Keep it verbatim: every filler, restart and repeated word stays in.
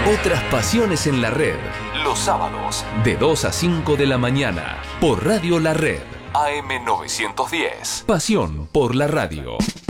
Otras pasiones en la red. Los sábados, de dos a cinco de la mañana, por Radio La Red. A M novecientos diez. Pasión por la radio.